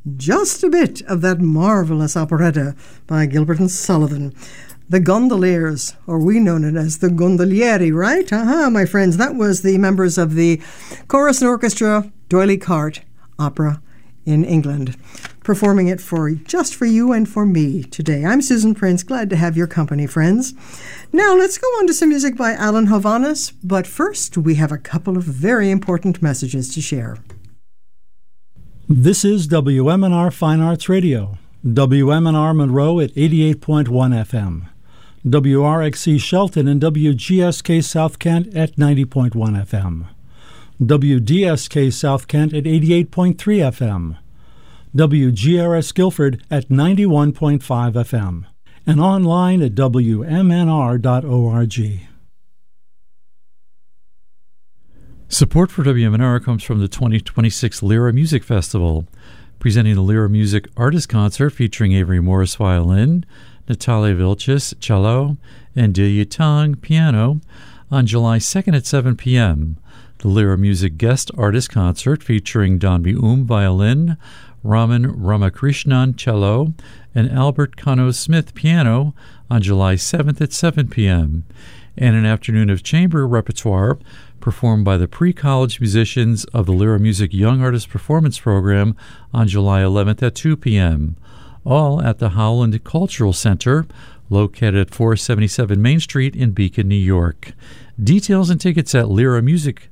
just a bit of that marvelous operetta by Gilbert and Sullivan. The Gondoliers, or we know it as the Gondolieri, right? My friends, that was the members of the Chorus and Orchestra D'Oyly Carte Opera in England, performing it just for you and for me today. I'm Susan Prince, glad to have your company, friends. Now let's go on to some music by Alan Hovhaness, but first we have a couple of very important messages to share. This is WMNR Fine Arts Radio, WMNR Monroe at 88.1 FM, WRXC Shelton and WGSK South Kent at 90.1 FM. WDSK South Kent at 88.3 FM, WGRS Guilford at 91.5 FM, and online at WMNR.org. Support for WMNR comes from the 2026 Lyra Music Festival, presenting the Lyra Music Artist Concert featuring Avery Morris violin, Natalia Vilchis cello, and Delia Tong piano on July 2nd at 7 p.m. The Lyra Music Guest Artist Concert featuring Donby violin, Raman Ramakrishnan cello, and Albert Cano Smith piano on July 7th at 7 p.m. And an afternoon of chamber repertoire performed by the pre-college musicians of the Lyra Music Young Artist Performance Program on July 11th at 2 p.m., all at the Howland Cultural Center, located at 477 Main Street in Beacon, New York. Details and tickets at lyramusic.org.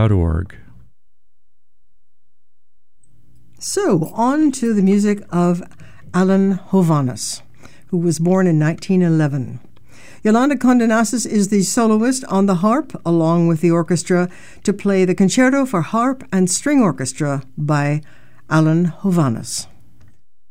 So, on to the music of Alan Hovhaness, who was born in 1911. Yolanda Condenasis is the soloist on the harp, along with the orchestra, to play the Concerto for Harp and String Orchestra by Alan Hovhaness.